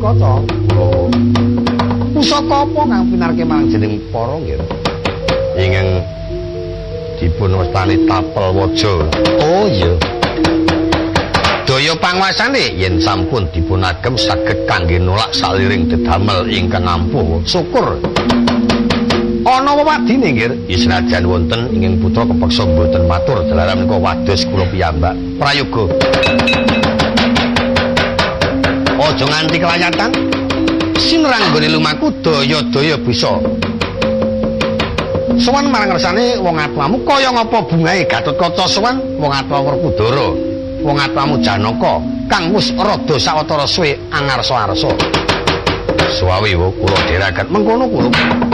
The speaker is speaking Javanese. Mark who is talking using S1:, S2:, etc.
S1: Gatotkaca. Oh. Pusaka apa kang pinarke marang jeneng para nggih? Ingkang dipun wastani Tapel Waja. Oh iya. Daya panguwasane yen sampun dipun agem saged kangge nolak saliring dedamel ingkang ampuh. Syukur. Ana wewadine nggih, senajan wonten ingkang putra kepeksa mboten matur jalaran menika wados kula piyambak. Prayoga. Aja nganti kelayatan. Sinrang nggone lumaku daya-daya bisa. Sowan marang ngersane wong atuamu kaya ngapa bungahe Gatotkaca sowan wong atuamu Werkudara, wong atuamu Janaka kang wis rada sawetara suwe angarsa-arsa. Suwawi kula dherekaken mengkono kula.